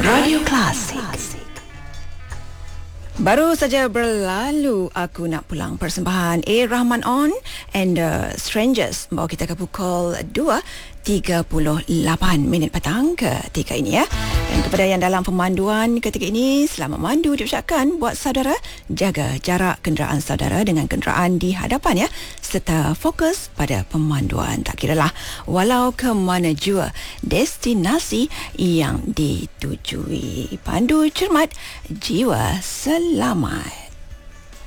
Radio Klasik. Baru saja berlalu Aku Nak Pulang, persembahan A. Rahman On and Strangers, bawa kita ke pukul 2.38 petang ketika ini ya. Dan kepada yang dalam pemanduan ketika ini, selamat memandu diucapkan buat saudara. Jaga jarak kenderaan saudara dengan kenderaan di hadapan ya, serta fokus pada pemanduan. Tak kiralah walau ke mana jua destinasi yang ditujui. Pandu cermat, jiwa selamat.